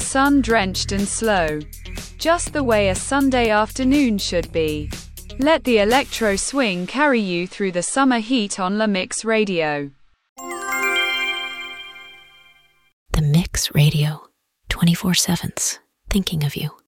sun-drenched and slow. Just the way a Sunday afternoon should be. Let the electro swing carry you through the summer heat on La Mix Radio. The Mix Radio, 24/7, thinking of you.